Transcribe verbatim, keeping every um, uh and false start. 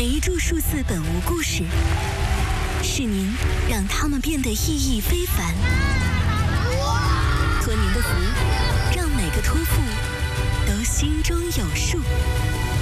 每一注数字本无故事，是您让它们变得意义非凡。托您的福，让每个托付都心中有数。